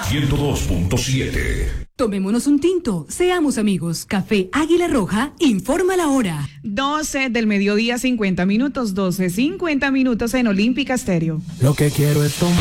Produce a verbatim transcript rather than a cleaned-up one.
ciento dos punto siete. Tomémonos un tinto, seamos amigos. Café Águila Roja, informa la hora. doce del mediodía, cincuenta minutos, doce, cincuenta minutos en Olímpica Estéreo. Lo que quiero es tomar.